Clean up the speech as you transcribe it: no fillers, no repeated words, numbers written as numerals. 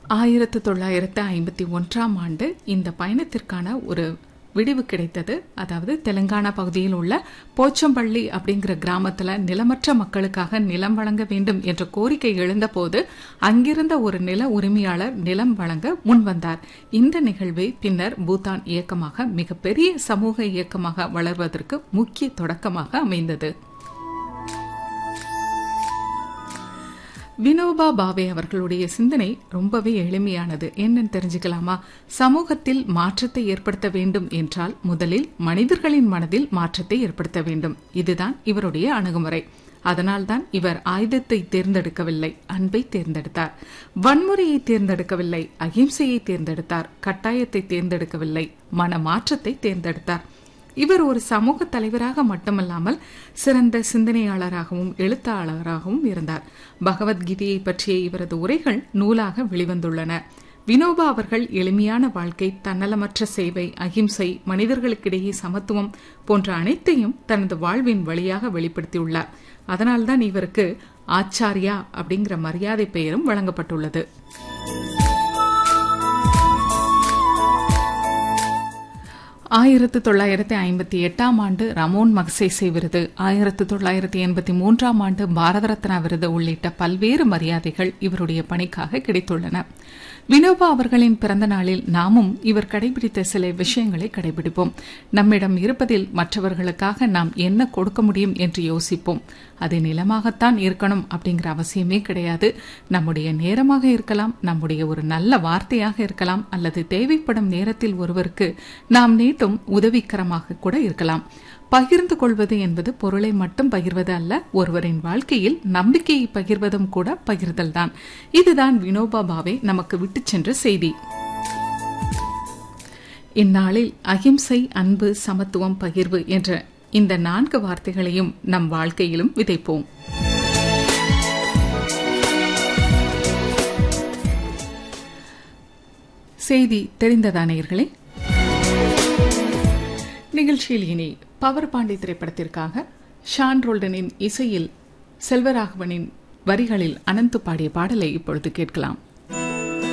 1951ஆம் ஆண்டு இந்த பயணத்திற்கான ஒரு விடிவு கிடைத்தது. அதாவது தெலுங்கானா பகுதியில் உள்ள போச்சம்பள்ளி அப்படிங்கிற கிராமத்துல நிலமற்ற மக்களுக்காக நிலம் வழங்க வேண்டும் என்ற கோரிக்கை எழுந்தபோது அங்கிருந்த ஒரு நில உரிமையாளர் நிலம் வழங்க முன்வந்தார். இந்த நிகழ்வை பின்னர் பூட்டான் இயக்கமாக மிகப்பெரிய சமூக இயக்கமாக வளர்வதற்கு முக்கிய தொடக்கமாக அமைந்தது. வினோபா பாவே அவர்களுடைய சிந்தனை ரொம்பவே எளிமையானது. என்னன்னு தெரிஞ்சுக்கலாமா? சமூகத்தில் மாற்றத்தை ஏற்படுத்த வேண்டும் என்றால் முதலில் மனிதர்களின் மனதில் மாற்றத்தை ஏற்படுத்த வேண்டும். இதுதான் இவருடைய அணுகுமுறை. அதனால்தான் இவர் ஆயுதத்தை தேர்ந்தெடுக்கவில்லை, அன்பை தேர்ந்தெடுத்தார். வன்முறையை தேர்ந்தெடுக்கவில்லை, அகிம்சையை தேர்ந்தெடுத்தார். கட்டாயத்தை தேர்ந்தெடுக்கவில்லை, மன மாற்றத்தை தேர்ந்தெடுத்தார். இவர் ஒரு சமூக தலைவராக மட்டுமல்லாமல் சிறந்த சிந்தனையாளராகவும் எழுத்தாளராகவும் இருந்தார். பகவத்கீதையை பற்றிய இவரது உரைகள் நூலாக வெளிவந்துள்ளன. வினோபா அவர்கள் எளிமையான வாழ்க்கை, தன்னலமற்ற சேவை, அகிம்சை, மனிதர்களுக்கிடையே சமத்துவம் போன்ற அனைத்தையும் தனது வாழ்வின் வழியாக வெளிப்படுத்தியுள்ளார். அதனால்தான் இவருக்கு ஆச்சாரியா அப்படிங்கிற மரியாதை பெயரும் வழங்கப்பட்டுள்ளது. 1958ஆம் ஆண்டு ரமோன் மக்சேசே விருது, 1983ஆம் ஆண்டு பாரத ரத்னா விருது உள்ளிட்ட பல்வேறு மரியாதைகள் இவருடைய பணிக்காக கிடைத்துள்ளன. வினோபா அவர்களின் பிறந்த நாளில் நாமும் இவர் கடைபிடித்த சில விஷயங்களை கடைபிடிப்போம். நம்மிடம் இருப்பதில் மற்றவர்களுக்காக நாம் என்ன கொடுக்க முடியும் என்று யோசிப்போம். அது நிலமாகத்தான் இருக்கணும் அப்படிங்கிற அவசியமே கிடையாது. நம்முடைய நேரமாக இருக்கலாம், நம்முடைய ஒரு நல்ல வார்த்தையாக இருக்கலாம், அல்லது தேவைப்படும் நேரத்தில் ஒருவருக்கு நாம் நீட்டும் உதவிக்கரமாக கூட இருக்கலாம். பகிர்ந்து கொள்வது என்பது பொருளை மட்டும் பகிர்வது அல்ல, ஒருவரின் வாழ்க்கையில் நம்பிக்கையை பகிர்வதும் கூட பகிர்தல் தான். இதுதான் வினோபா பாவே நமக்கு விட்டு சென்ற செய்தி. இந்நாளில் அகிம்சை, அன்பு, சமத்துவம், பகிர்வு என்ற இந்த 4 வார்த்தைகளையும் நம் வாழ்க்கையிலும் விதைப்போம். செய்தி தெரிந்ததா நேயர்களே? நிகழ்ச்சியில் இனி பவர் பாண்டி திரைப்படத்திற்காக ஷான் ரோல்டனின் இசையில் செல்வராகவனின் வரிகளில் அனந்து பாடிய பாடலை இப்பொழுது கேட்கலாம்.